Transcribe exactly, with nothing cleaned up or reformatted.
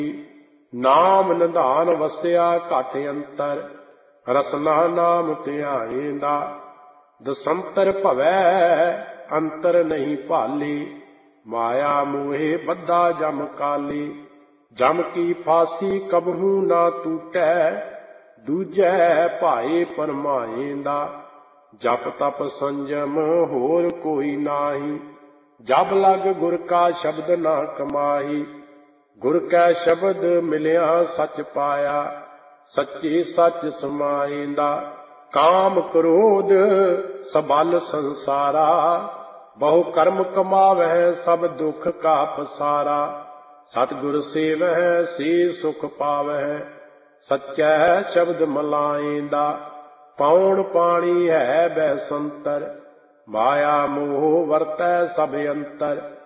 ਨਾਮ ਨਿਧਾਨ ਵਸਿਆ ਘਟ ਅੰਤਰ, ਰਸਨਾ ਨਾਮ ਧਿਆਏਂਦਾ। ਦਸੰਤਰ ਭਵੈ ਅੰਤਰ ਨਹੀਂ ਭਾਲੀ, ਮਾਇਆ ਮੋਹੇ ਬੱਧਾ ਜਮ ਕਾਲੀ। ਜਮ ਕੀ ਫਾਸੀ ਕਬਹੂ ਨਾ ਟੂਟੈ, ਦੂਜੈ ਭਾਏ ਪਰਮਾਏਂਦਾ। ਜਪ ਤਪ ਸੰਜਮ ਹੋਰ ਕੋਈ ਨਾਹੀ, ਜਬ ਲਗ ਗੁਰ ਕਾ ਸ਼ਬਦ ਨਾ ਕਮਾਹੀ। ਗੁਰ ਕੈ ਸ਼ਬਦ ਮਿਲਿਆ ਸਚ ਪਾਇਆ, ਸੱਚੇ ਸੱਚ ਸਮਾਏਂਦਾ। ਕਾਮ ਕ੍ਰੋਧ ਸਬਲ ਸੰਸਾਰਾ, ਬਹੁ ਕਰਮ ਕਮਾਵਹਿ ਸਭ ਦੁਖ ਕਾ ਪਸਾਰਾ। ਸਤਿਗੁਰ ਸੇਵਹਿ ਸੇ ਸੁਖ ਪਾਵਹਿ, ਸੱਚੈ ਸ਼ਬਦ ਮਲਾਏਂਦਾ। ਪੌਣ ਪਾਣੀ ਹੈ ਬੈ ਸੰਤਰ, ਮਾਇਆ ਮੋਹ ਵਰਤੈ ਸਭ ਅੰਤਰ।